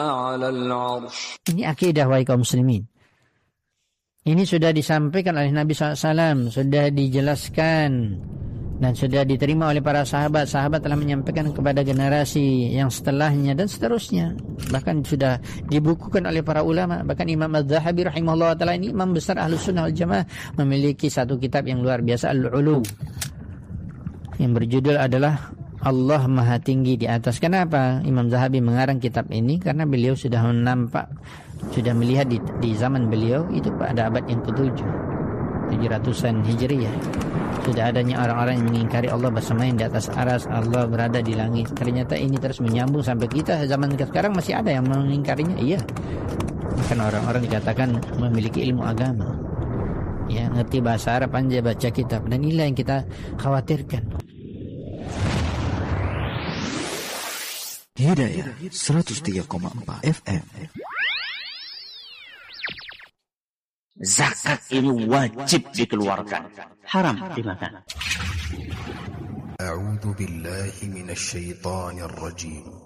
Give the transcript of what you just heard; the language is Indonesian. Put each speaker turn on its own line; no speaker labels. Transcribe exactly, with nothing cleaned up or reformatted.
Ini akidah wahai kaum muslimin. Ini sudah disampaikan oleh Nabi shallallahu alaihi wasallam, sudah dijelaskan dan sudah diterima oleh para sahabat. Sahabat telah menyampaikan kepada generasi yang setelahnya dan seterusnya. Bahkan sudah dibukukan oleh para ulama. Bahkan Imam Az-Zahabi rahimahullah ta'ala, ini imam besar Ahlus Sunnah wal Jamaah, memiliki satu kitab yang luar biasa, Al-Ulu, yang berjudul adalah Allah Maha Tinggi di atas. Kenapa Imam Zahabi mengarang kitab ini? Karena beliau sudah nampak, sudah melihat di, di zaman beliau itu pada abad yang ketujuh, tujuh ratusan Hijriyah, sudah adanya orang-orang yang mengingkari Allah bersemayam di atas aras, Allah berada di langit. Ternyata ini terus menyambung sampai kita zaman sekarang masih ada yang mengingkarinya. Iya, karena orang-orang dikatakan memiliki ilmu agama, ya, ngerti bahasa Arab, pandai baca kitab, dan inilah yang kita khawatirkan.
Hidayah seratus tiga koma empat F M.
Zakat ini wajib dikeluarkan, haram dimakan.
A'udzu billahi minasy syaithanir rajim.